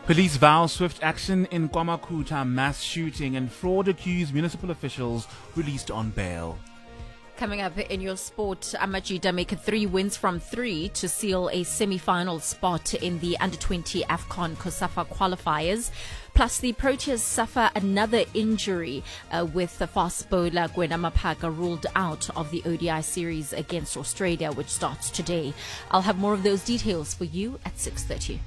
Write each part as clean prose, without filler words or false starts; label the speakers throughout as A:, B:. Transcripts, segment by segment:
A: Police vow swift action in KwaMakhutha mass shooting and fraud-accused municipal officials released on bail.
B: Coming up in your sport, Amajita make 3 wins from 3 to seal a semi-final spot in the Under-20 AFCON COSAFA qualifiers. Plus, the Proteas suffer another injury with the fast bowler Gwena Maphaka ruled out of the ODI series against Australia, which starts today. I'll have more of those details for you at 6:30.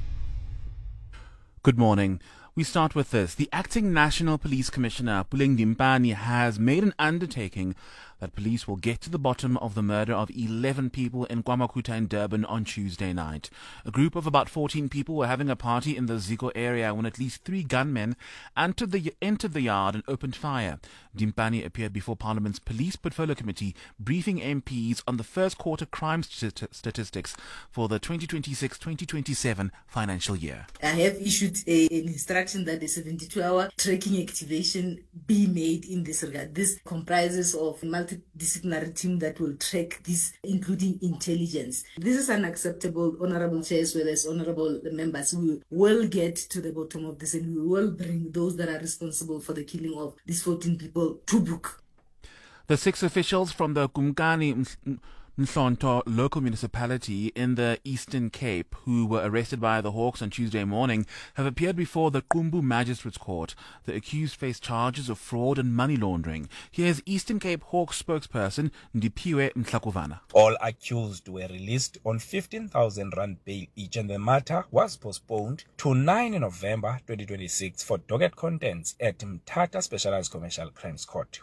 A: Good morning. We start with this. The acting National Police Commissioner, Puleng Dimpani, has made an undertaking that police will get to the bottom of the murder of 11 people in KwaMakhutha in Durban on Tuesday night. A group of about 14 people were having a party in the Zico area when at least 3 gunmen entered the yard and opened fire. Dimpani appeared before Parliament's Police Portfolio Committee, briefing MPs on the first quarter crime statistics for the 2026-2027 financial year.
C: I have issued an instruction that a 72-hour tracking activation be made in this regard. This comprises of multidisciplinary team that will track this, including intelligence. This is unacceptable, Honorable Chair, as well as Honorable members. We will get to the bottom of this and we will bring those that are responsible for the killing of these 14 people to book.
A: The 6 officials from the Kumkani Mhlonto local municipality in the Eastern Cape, who were arrested by the Hawks on Tuesday morning, have appeared before the Qumbu Magistrates Court. The accused face charges of fraud and money laundering. Here's Eastern Cape Hawks spokesperson Ndipiwe Mhlakovana.
D: All accused were released on 15,000 rand bail each, and the matter was postponed to 9 November 2026 for docket contents at Mthatha Specialized Commercial Crimes Court.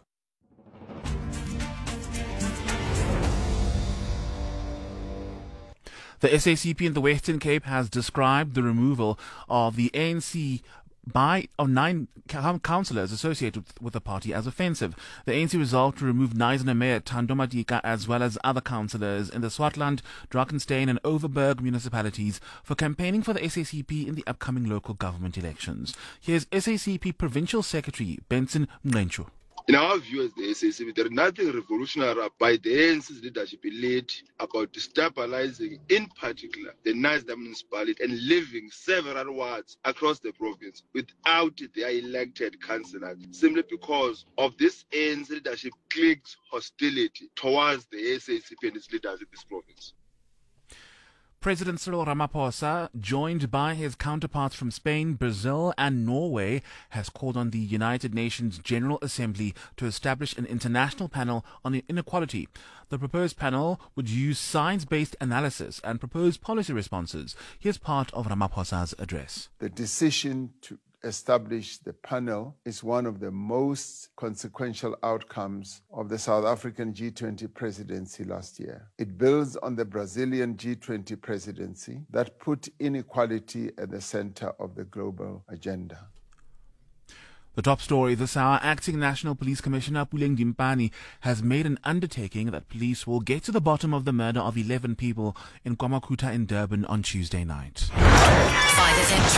A: The SACP in the Western Cape has described the removal of the ANC of 9 councillors associated with the party as offensive. The ANC resolved to remove Knysna Mayor Thando Madika as well as other councillors in the Swartland, Drakensberg and Overberg municipalities for campaigning for the SACP in the upcoming local government elections. Here's SACP Provincial Secretary Benson Mnenchu.
E: In our view as the SACP, there is nothing revolutionary by the ANC's leadership lead about destabilizing, in particular, the Knysna municipality and leaving several wards across the province without their elected councillors, simply because of this ANC leadership clique's hostility towards the SACP and its leaders in this province.
A: President Cyril Ramaphosa, joined by his counterparts from Spain, Brazil and Norway, has called on the United Nations General Assembly to establish an international panel on inequality. The proposed panel would use science-based analysis and propose policy responses. Here's part of Ramaphosa's address.
F: The decision to establish the panel is one of the most consequential outcomes of the South African G20 presidency last year. It builds on the Brazilian G20 presidency that put inequality at the center of the global agenda.
A: The top story this hour, Acting National Police Commissioner Puleng Dimpani has made an undertaking that police will get to the bottom of the murder of 11 people in KwaMakhutha in Durban on Tuesday night.
G: 5FM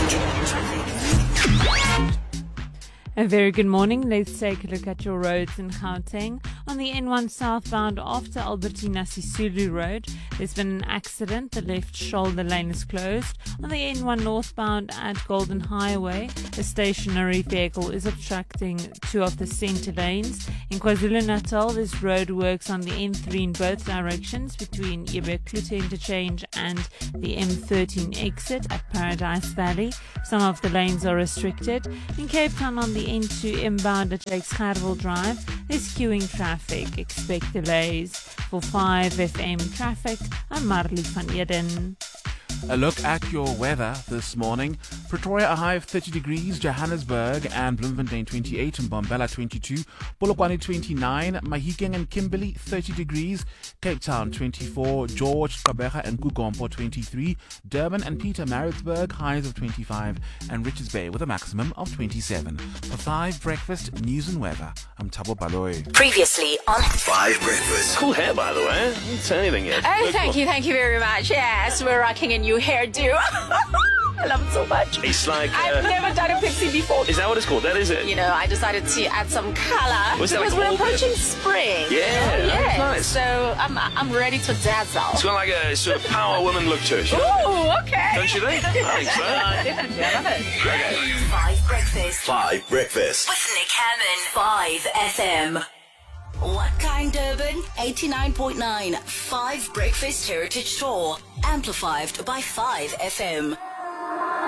G: Traffic.
H: A very good morning. Let's take a look at your roads in Gauteng. On the N1 southbound after Albertina Sisulu Road, there's been an accident. The left shoulder lane is closed. On the N1 northbound at Golden Highway, a stationary vehicle is obstructing 2 of the center lanes. In KwaZulu-Natal, there's road works on the N3 in both directions between Yebe-Klute Interchange and the M13 exit at Paradise Valley. Some of the lanes are restricted. In Cape Town, on the N2 inbound at Jakes Gerwel Drive, there's queuing traffic. Expect delays. For 5FM Traffic, I'm Marley van Eden.
A: A look at your weather this morning. Pretoria, a high of 30 degrees. Johannesburg and Bloemfontein 28. And Mbombela 22. Polokwane 29. Mahikeng and Kimberley 30 degrees. Cape Town 24. George, Gqeberha and Kugompo 23. Durban and Pietermaritzburg highs of 25. And Richards Bay with a maximum of 27. For 5 Breakfast News and Weather, I'm Thabo Baloyi.
G: Previously on
I: 5 Breakfast.
J: Cool hair, by the way. I didn't say anything yet.
B: Oh, thank you very much. Yes, we're rocking a new hairdo. I love it so much.
J: It's like...
B: I've never done a pixie before.
J: Is that what it's called? That is it?
B: You know, I decided to add some color
J: Was that
B: because
J: like
B: we're
J: all
B: approaching spring.
J: Yeah,
B: Yes.
J: nice.
B: So I'm ready to dazzle.
J: It's got like a sort of power woman look to it.
B: Ooh, okay.
J: Don't you think? I think so.
G: Definitely, I love it. 5 Breakfast.
I: 5 Breakfast.
G: With Nick Hammond. 5 FM. What kind Durban? 89.9. 5 Breakfast Heritage Tour. Amplified by 5 FM.